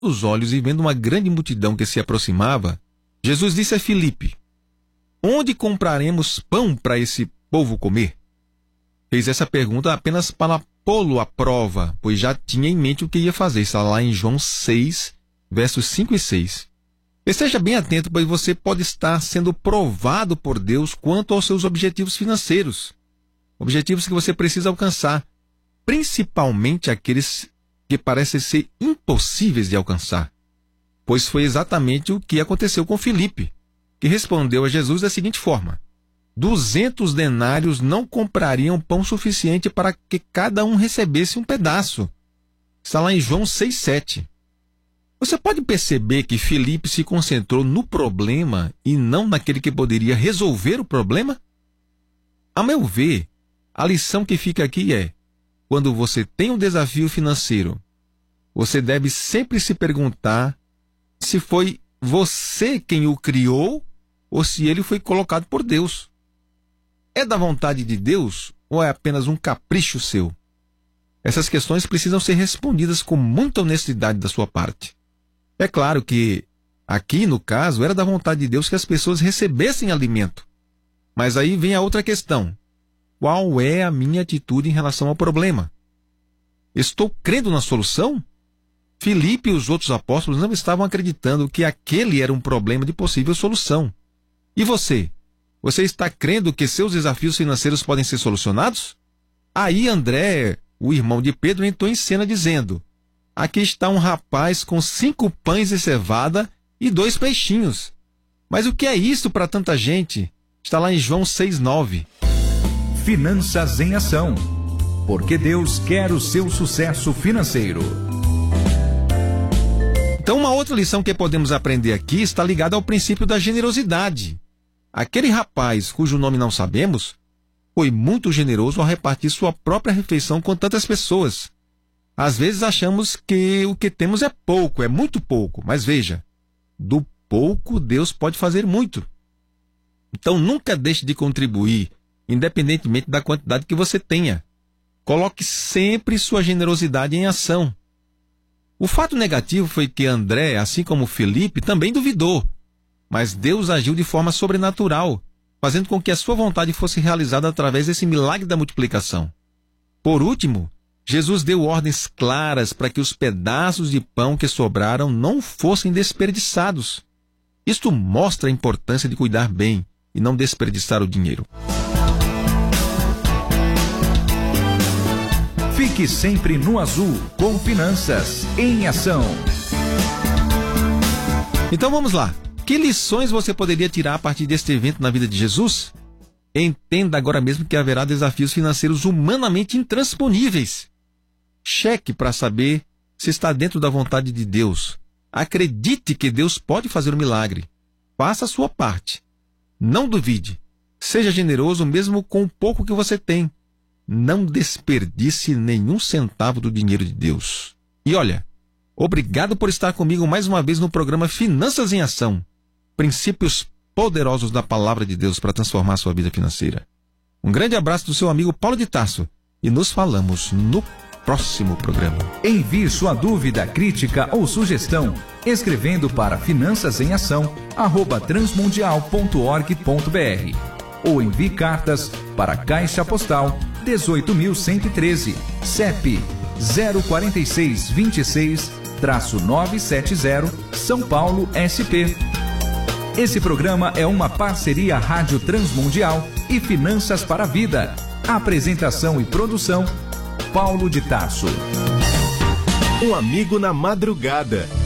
os olhos e vendo uma grande multidão que se aproximava, Jesus disse a Filipe: onde compraremos pão para esse povo comer? Fez essa pergunta apenas para pô-lo à prova, pois já tinha em mente o que ia fazer. Está lá em João 6, versos 5 e 6. Esteja bem atento, pois você pode estar sendo provado por Deus quanto aos seus objetivos financeiros. Objetivos que você precisa alcançar, principalmente aqueles que parecem ser impossíveis de alcançar. Pois foi exatamente o que aconteceu com Filipe, que respondeu a Jesus da seguinte forma: 200 denários não comprariam pão suficiente para que cada um recebesse um pedaço. Está lá em João 6,7. Você pode perceber que Filipe se concentrou no problema e não naquele que poderia resolver o problema? A meu ver, a lição que fica aqui é: quando você tem um desafio financeiro, você deve sempre se perguntar se foi você quem o criou ou se ele foi colocado por Deus. É da vontade de Deus ou é apenas um capricho seu? Essas questões precisam ser respondidas com muita honestidade da sua parte. É claro que, aqui no caso, era da vontade de Deus que as pessoas recebessem alimento. Mas aí vem a outra questão: qual é a minha atitude em relação ao problema? Estou crendo na solução? Filipe e os outros apóstolos não estavam acreditando que aquele era um problema de possível solução. E você? Você está crendo que seus desafios financeiros podem ser solucionados? Aí André, o irmão de Pedro, entrou em cena dizendo: aqui está um rapaz com 5 pães de cevada e 2 peixinhos. Mas o que é isso para tanta gente? Está lá em João 6,9. Finanças em Ação. Porque Deus quer o seu sucesso financeiro. Então, uma outra lição que podemos aprender aqui está ligada ao princípio da generosidade. Aquele rapaz, cujo nome não sabemos, foi muito generoso ao repartir sua própria refeição com tantas pessoas. Às vezes achamos que o que temos é pouco, é muito pouco, mas veja, do pouco Deus pode fazer muito. Então nunca deixe de contribuir, independentemente da quantidade que você tenha. Coloque sempre sua generosidade em ação. O fato negativo foi que André, assim como Filipe, também duvidou. Mas Deus agiu de forma sobrenatural, fazendo com que a sua vontade fosse realizada através desse milagre da multiplicação. Por último, Jesus deu ordens claras para que os pedaços de pão que sobraram não fossem desperdiçados. Isto mostra a importância de cuidar bem e não desperdiçar o dinheiro. Fique sempre no azul com Finanças em Ação. Então vamos lá. Que lições você poderia tirar a partir deste evento na vida de Jesus? Entenda agora mesmo que haverá desafios financeiros humanamente intransponíveis. Cheque para saber se está dentro da vontade de Deus. Acredite que Deus pode fazer um milagre. Faça a sua parte. Não duvide. Seja generoso mesmo com o pouco que você tem. Não desperdice nenhum centavo do dinheiro de Deus. E olha, obrigado por estar comigo mais uma vez no programa Finanças em Ação. Princípios poderosos da Palavra de Deus para transformar sua vida financeira. Um grande abraço do seu amigo Paulo de Tarso e nos falamos no próximo programa. Envie sua dúvida, crítica ou sugestão escrevendo para finançasemAção@transmundial.org.br ou envie cartas para Caixa Postal 18.113, CEP 04626-970, São Paulo, SP. Esse programa é uma parceria Rádio Transmundial e Finanças para a Vida. Apresentação e produção, Paulo de Tarso. Um amigo na madrugada.